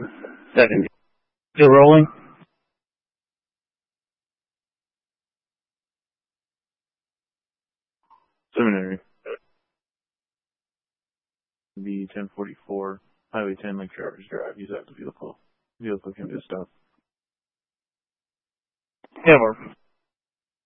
Second. Still rolling? Seminary. The 1044, Highway 10, Lake Traverse Drive. Use active vehicle. Vehicle can be stopped. Yeah, we're